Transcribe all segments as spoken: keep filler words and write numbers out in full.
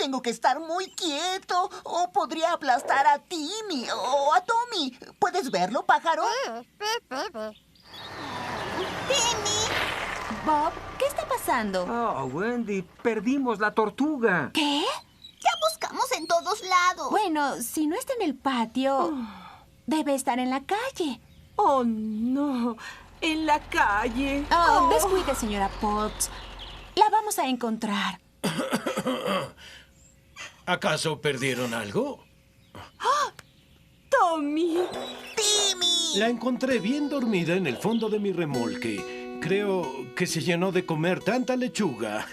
Tengo que estar muy quieto o podría aplastar a Timmy o a Tommy. ¿Puedes verlo, pájaro? ¡Timmy! Bob, ¿qué está pasando? Oh, Wendy, perdimos la tortuga. ¿Qué? Ya buscamos en todos lados. Bueno, si no está en el patio, debe estar en la calle. Oh, no. En la calle. Oh, Oh. descuide, señora Potts. La vamos a encontrar. ¿Acaso perdieron algo? Tommy. ¡Timmy! La encontré bien dormida en el fondo de mi remolque. Creo que se llenó de comer tanta lechuga.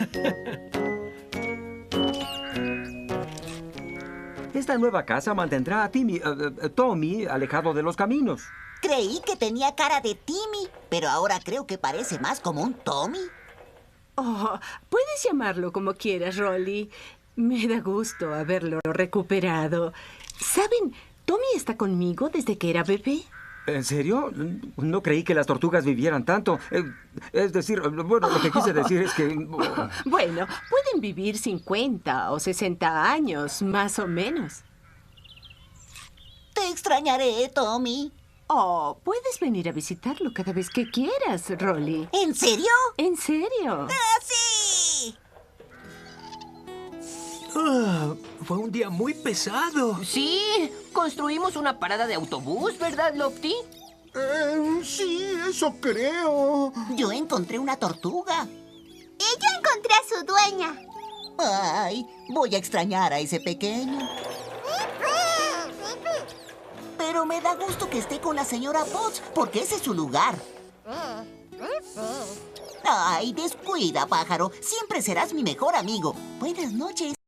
Esta nueva casa mantendrá a Timmy, eh, eh, Tommy alejado de los caminos. Creí que tenía cara de Timmy, pero ahora creo que parece más como un Tommy. Oh, puedes llamarlo como quieras, Rolly. Me da gusto haberlo recuperado. ¿Saben? Tommy está conmigo desde que era bebé. ¿En serio? No creí que las tortugas vivieran tanto. Eh, es decir, bueno, lo que quise decir es que... Bueno, pueden vivir cincuenta o sesenta años, más o menos. Te extrañaré, Tommy. Oh, puedes venir a visitarlo cada vez que quieras, Rolly. ¿En serio? ¿En serio? ¡Ah, sí! Ah, fue un día muy pesado. Sí, construimos una parada de autobús, ¿verdad, Lofty? Eh, sí, eso creo. Yo encontré una tortuga. Y yo encontré a su dueña. Ay, voy a extrañar a ese pequeño. Pero me da gusto que esté con la señora Potts, porque ese es su lugar. Ay, descuida, pájaro. Siempre serás mi mejor amigo. Buenas noches.